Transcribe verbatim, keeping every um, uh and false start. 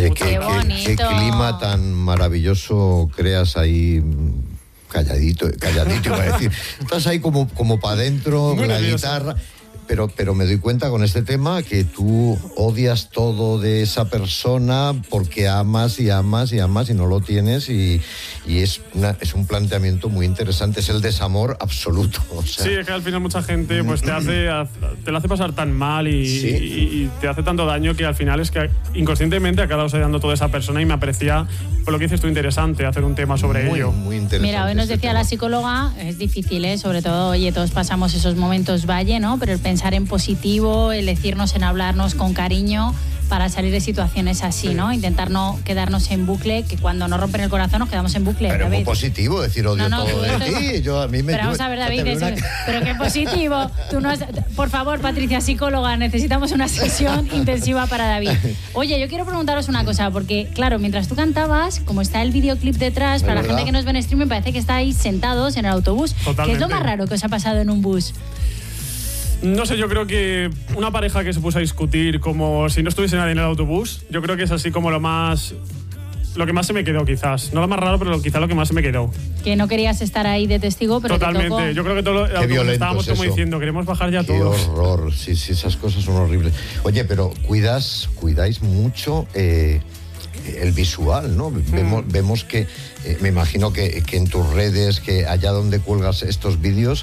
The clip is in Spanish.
Oye, qué, qué, qué, qué clima tan maravilloso creas ahí. Calladito, calladito iba a decir. Estás ahí como, como para adentro, con la guitarra. Pero, pero me doy cuenta con este tema que tú odias todo de esa persona porque amas y amas y amas y no lo tienes y, y es, una, es un planteamiento muy interesante, es el desamor absoluto. O sea. Sí, es que al final mucha gente pues te hace te lo hace pasar tan mal y, sí. y, y te hace tanto daño que al final es que inconscientemente acabas odiando toda esa persona y me aprecia, por lo que dices tú, interesante hacer un tema sobre muy, ello. Muy interesante. Mira, hoy nos decía tema. la psicóloga, es difícil, ¿eh? Sobre todo, oye, todos pasamos esos momentos valle, ¿no? Pero el pensar en positivo, el decirnos, en hablarnos con cariño para salir de situaciones así, sí. ¿no? Intentar no quedarnos en bucle, que cuando nos rompen el corazón nos quedamos en bucle. Pero David. muy positivo decir odio no, no, todo de ti. Yo, a mí me pero vamos a ver, David, eso, una... pero qué positivo. Tú no has... Por favor, Patricia, psicóloga, necesitamos una sesión intensiva para David. Oye, yo quiero preguntaros una cosa, porque claro, mientras tú cantabas, como está el videoclip detrás, para la gente que nos ve en streaming, parece que estáis sentados en el autobús. Totalmente. ¿Qué es lo más raro que os ha pasado en un bus? No sé, yo creo que una pareja que se puso a discutir como si no estuviese nadie en el autobús, yo creo que es así como lo más... Lo que más se me quedó, quizás. No lo más raro, pero quizás lo que más se me quedó. Que no querías estar ahí de testigo, pero totalmente. Te tocó... Yo creo que todo lo estábamos como diciendo, queremos bajar ya Qué todos. Qué horror. Sí, sí, esas cosas son horribles. Oye, pero cuidas, cuidáis mucho eh, el visual, ¿no? Mm. Vemos, vemos que, eh, me imagino que, que en tus redes, que allá donde cuelgas estos vídeos,